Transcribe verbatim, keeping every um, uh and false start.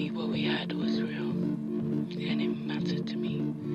me what we had was real, and it mattered to me.